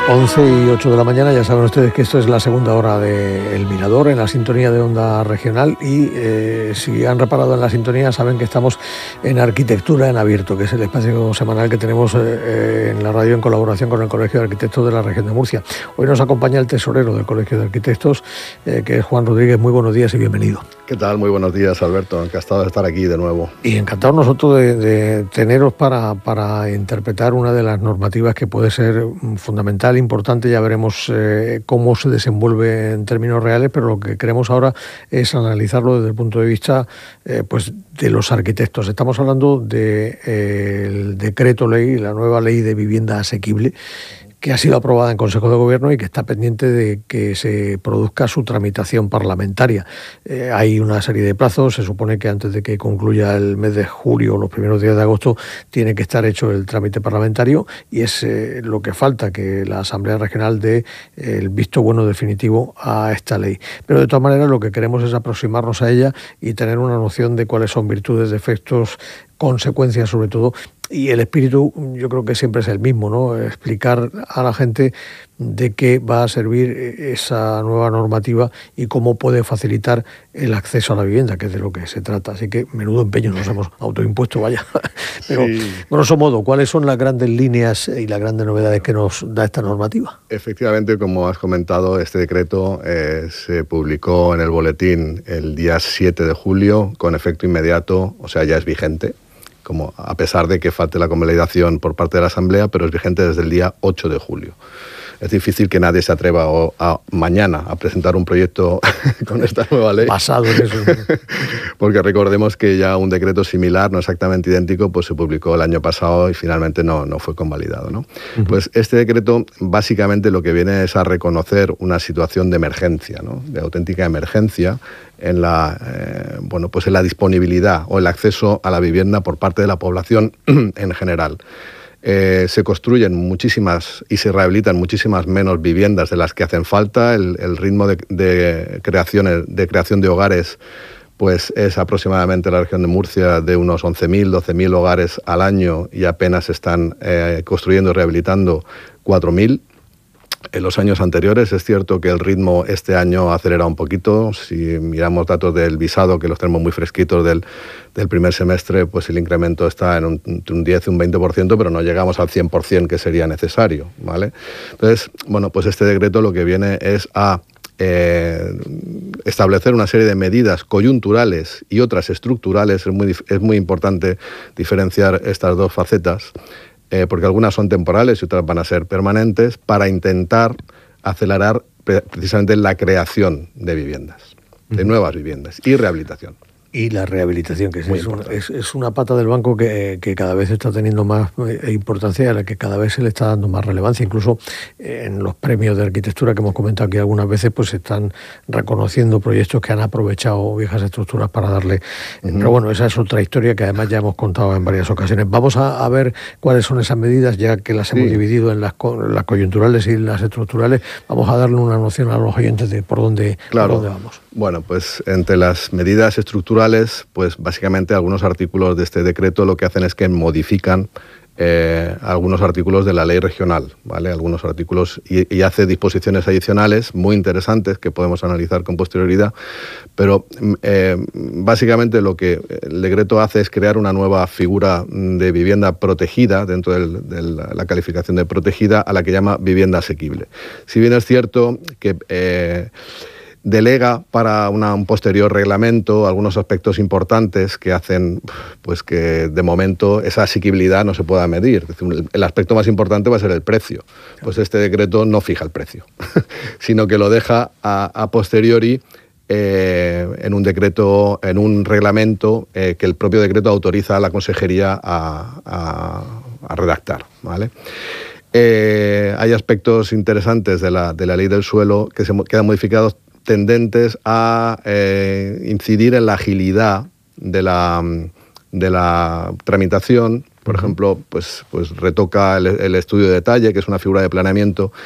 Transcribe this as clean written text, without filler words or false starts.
11:08 de la mañana, ya saben ustedes que esto es la segunda hora de El Mirador en la sintonía de Onda Regional y si han reparado en la sintonía saben que estamos en Arquitectura en Abierto, que es el espacio semanal que tenemos en la radio en colaboración con el Colegio de Arquitectos de la región de Murcia. Hoy nos acompaña el tesorero del Colegio de Arquitectos, que es Juan Rodríguez. Muy buenos días y bienvenido. ¿Qué tal? Muy buenos días, Alberto. Encantado de estar aquí de nuevo. Y encantados nosotros de teneros para interpretar una de las normativas que puede ser fundamental, importante. Ya veremos cómo se desenvuelve en términos reales, pero lo que queremos ahora es analizarlo desde el punto de vista pues de los arquitectos. Estamos hablando del decreto ley, la nueva ley de vivienda asequible, que ha sido aprobada en Consejo de Gobierno y que está pendiente de que se produzca su tramitación parlamentaria. Hay una serie de plazos, se supone que antes de que concluya el mes de julio o los primeros días de agosto tiene que estar hecho el trámite parlamentario y es lo que falta, que la Asamblea Regional dé el visto bueno definitivo a esta ley. Pero de todas maneras lo que queremos es aproximarnos a ella y tener una noción de cuáles son virtudes, defectos, consecuencias sobre todo, y el espíritu yo creo que siempre es el mismo, ¿no? Explicar a la gente de qué va a servir esa nueva normativa y cómo puede facilitar el acceso a la vivienda, que es de lo que se trata. Así que menudo empeño nos hemos autoimpuesto, vaya. Pero, sí, grosso modo, ¿cuáles son las grandes líneas y las grandes novedades que nos da esta normativa? Efectivamente, como has comentado, este decreto se publicó en el boletín el día 7 de julio con efecto inmediato, o sea, ya es vigente, como a pesar de que falte la convalidación por parte de la Asamblea, pero es vigente desde el día 8 de julio. Es difícil que nadie se atreva mañana a presentar un proyecto con esta nueva ley. Basado en eso. Porque recordemos que ya un decreto similar, no exactamente idéntico, pues se publicó el año pasado y finalmente no fue convalidado, ¿no? Uh-huh. Pues este decreto básicamente lo que viene es a reconocer una situación de emergencia, ¿no? De auténtica emergencia en la disponibilidad o el acceso a la vivienda por parte de la población en general. Se construyen muchísimas y se rehabilitan muchísimas menos viviendas de las que hacen falta. El ritmo de creación de hogares pues es aproximadamente en la región de Murcia de unos 11.000, 12.000 hogares al año y apenas se están construyendo y rehabilitando 4.000. En los años anteriores es cierto que el ritmo este año ha acelerado un poquito. Si miramos datos del visado, que los tenemos muy fresquitos del primer semestre, pues el incremento está en un 10 y un 20%, pero no llegamos al 100% que sería necesario, ¿vale? Entonces, bueno, pues este decreto lo que viene es a establecer una serie de medidas coyunturales y otras estructurales. Es muy importante diferenciar estas dos facetas, porque algunas son temporales y otras van a ser permanentes, para intentar acelerar precisamente la creación de viviendas, de nuevas viviendas y rehabilitación. Y la rehabilitación, que es una pata del banco que cada vez está teniendo más importancia y a la que cada vez se le está dando más relevancia. Incluso en los premios de arquitectura que hemos comentado aquí algunas veces, pues se están reconociendo proyectos que han aprovechado viejas estructuras para darle... Uh-huh. Pero bueno, esa es otra historia que además ya hemos contado en varias ocasiones. Vamos a ver cuáles son esas medidas, ya que las hemos dividido en las coyunturales y las estructurales. Vamos a darle una noción a los oyentes de por dónde vamos. Bueno, pues entre las medidas estructurales, pues básicamente algunos artículos de este decreto lo que hacen es que modifican algunos artículos de la ley regional, ¿vale? Algunos artículos y hace disposiciones adicionales muy interesantes que podemos analizar con posterioridad, pero básicamente lo que el decreto hace es crear una nueva figura de vivienda protegida dentro de la calificación de protegida, a la que llama vivienda asequible. Si bien es cierto que delega para un posterior reglamento algunos aspectos importantes que hacen pues que de momento esa asequibilidad no se pueda medir. Es decir, el aspecto más importante va a ser el precio. Pues este decreto no fija el precio, sino que lo deja a posteriori en un decreto, en un reglamento que el propio decreto autoriza a la Consejería a redactar, ¿vale? Hay aspectos interesantes de la ley del suelo que se quedan modificados, tendentes a incidir en la agilidad de la tramitación. Por ejemplo, pues retoca el estudio de detalle, que es una figura de planeamiento